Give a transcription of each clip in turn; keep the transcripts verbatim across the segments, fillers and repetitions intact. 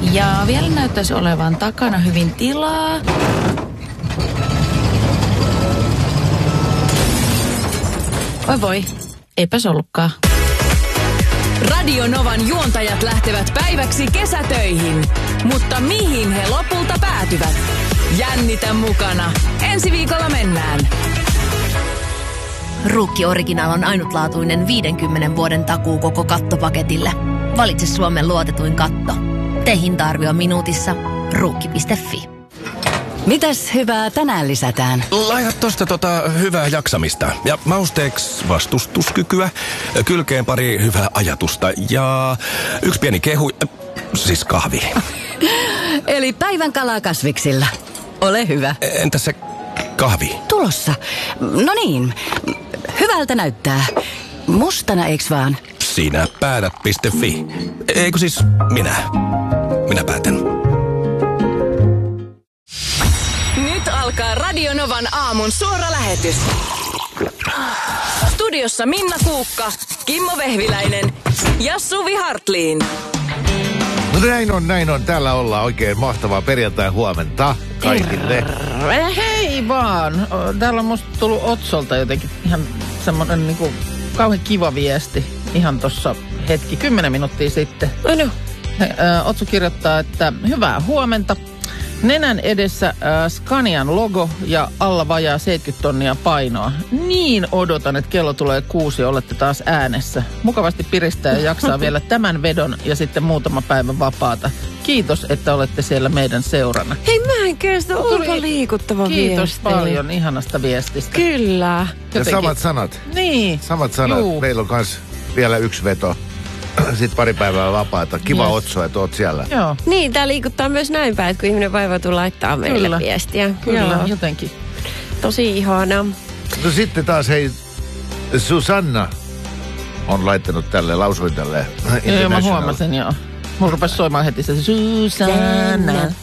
Ja vielä näyttäisi olevan takana hyvin tilaa. Oi voi, eipäs ollutkaan. Radio Novan juontajat lähtevät päiväksi kesätöihin. Mutta mihin he lopulta päätyvät? Jännitä mukana. Ensi viikolla mennään. Ruukki Original on ainutlaatuinen viidenkymmenen vuoden takuu koko kattopaketille. Valitse Suomen luotetuin katto. Tee hinta-arvio minuutissa. Ruukki piste fi. Mitäs hyvää tänään lisätään? Laita tosta tota hyvää jaksamista ja mausteeksi vastustuskykyä, kylkeen pari hyvää ajatusta ja yksi pieni kehu, siis kahvi. Eli päivän kalaa kasviksilla. Ole hyvä. Entä se kahvi? Tulossa. No niin, hyvältä näyttää. Mustana eiks vaan? Sinä päätät piste fi. Eikö siis minä? Minä päätän. Nyt alkaa Radio Novan aamun suora lähetys. Studiossa Minna Kuukka, Kimmo Vehviläinen ja Suvi Hartliin. No näin on, näin on. Täällä ollaan oikein mahtavaa perjantai-huomenta kaikille. Hei vaan. Täällä on musta tullut Otsolta jotenkin ihan semmonen niinku kauhean kiva viesti. Ihan tossa hetki, kymmenen minuuttia sitten. No, no. Otso kirjoittaa, että hyvää huomenta. Nenän edessä äh, Scanian logo ja alla vajaa seitsemänkymmentä tonnia painoa. Niin odotan, että kello tulee kuusi ja olette taas äänessä. Mukavasti piristää ja jaksaa vielä tämän vedon ja sitten muutama päivä vapaata. Kiitos, että olette siellä meidän seurana. Hei, mä en kestä, onpa liikuttava Kiitos viesti. paljon ihanasta viestistä. Kyllä. Ja samat sanat. Niin. Samat sanat. Juu. Meillä on kans vielä yksi veto. Sitten pari päivää vapaata. Kiva yes. Otso, että oot siellä. Joo. Niin, tää liikuttaa myös näin päin, että kun ihminen vaivautuu laittaa meille Kyllä. viestiä. Kyllä, Joo. jotenkin. Tosi ihanaa. No sitten taas hei, Susanna on laittanut tälle, lausuin tälle Joo, mä huomasin joo. Mulla rupesi soimaan heti se Susanna.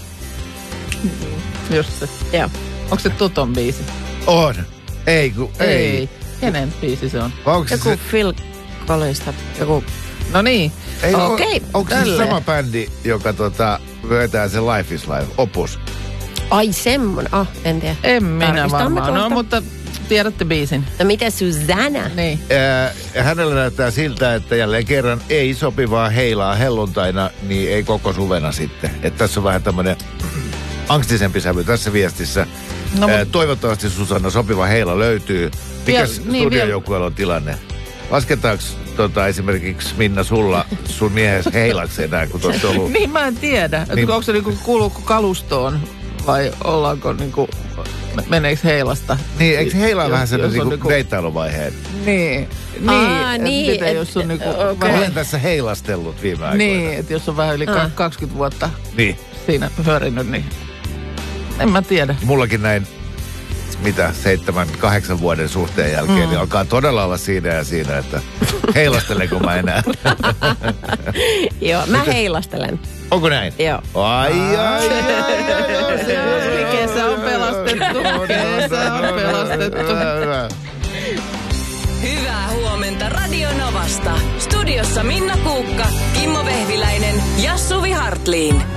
Just se. Joo. Onko se Tuton biisi? On. Ei, kun ei. Ei. Kenen biisi se on? Onko Joku se... Phil Collinsta, joku... No niin. Ei, Okei. on, onko se sama bändi, joka tota, vetää se Life is Life, Opus? Ai semmonen. Ah, en tiedä. En minä Tarkistamme varmaan. No, kohta. mutta tiedätte biisin. No mitä Susanna? Niin. Ää, hänellä näyttää siltä, että jälleen kerran ei sopivaa heilaa helluntaina, niin ei koko suvena sitten. Että tässä on vähän tämmöinen angstisempi sävy tässä viestissä. No, Ää, mut... toivottavasti Susanna sopiva heila löytyy. Mikäs Viel- niin, studiojoukkueella on tilanne? Lasketaanko tota, esimerkiksi Minna sulla sun miehesi heilaksi enää, kun tuossa on ollut... Niin mä en tiedä. Niin. Niin. Onko se niinku kuuluuko kalustoon vai ollaanko niinku, meneekö heilasta? Niin, eikö heilaa Jos- vähän sen jos on niinku niinku- deittailuvaiheen? Niin. Aa, et niin, Miten et- jos on niinku... okei. vähän- Olen tässä heilastellut viime aikoina. Niin, että jos on vähän yli Ah. kaksikymmentä vuotta Niin. siinä hörinyt, niin en mä tiedä. Mullakin näin, mitä, seitsemän, kahdeksan vuoden suhteen jälkeen, mm. niin alkaa todella olla siinä ja siinä, että heilastelenko mä enää. Joo, mä heilastelen. Onko näin? Joo. Ai, ai, ai, ai, ai, se on- Kesä on pelastettu, kesä on pelastettu. Hyvä, hyvä. Hyvää huomenta Radio Novasta. Studiossa Minna Kuukka, Kimmo Vehviläinen ja Suvi Hartliin.